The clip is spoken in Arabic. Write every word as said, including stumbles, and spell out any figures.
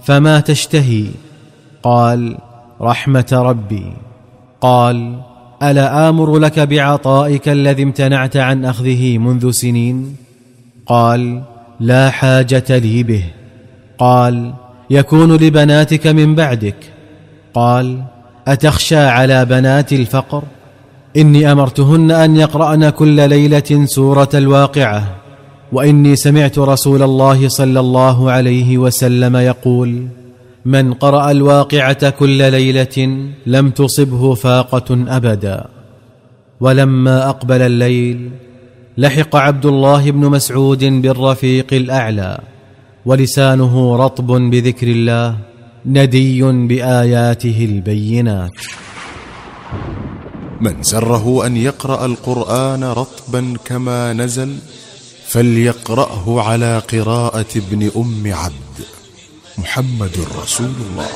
فما تشتهي؟ قال: رحمة ربي. قال: ألا آمر لك بعطائك الذي امتنعت عن أخذه منذ سنين؟ قال: لا حاجة لي به. قال: يكون لبناتك من بعدك. قال: أتخشى على بنات الفقر؟ إني أمرتهن أن يقرأن كل ليلة سورة الواقعة، وإني سمعت رسول الله صلى الله عليه وسلم يقول: من قرأ الواقعة كل ليلة لم تصبه فاقة أبدا. ولما أقبل الليل لحق عبد الله بن مسعود بالرفيق الأعلى، ولسانه رطب بذكر الله ندي بآياته البينات. من سره أن يقرأ القرآن رطبا كما نزل فليقرأه على قراءة ابن أم عبد. محمد رسول الله.